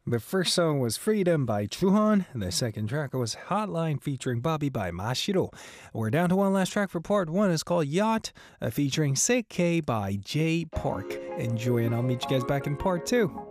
The first song was Freedom by Chuhan. The second track was Hotline featuring Bobby by Mashiro. We're down to one last track for part one. It's called Yacht, featuring Sekkei by Jay Park. Enjoy, and I'll meet you guys back in part two.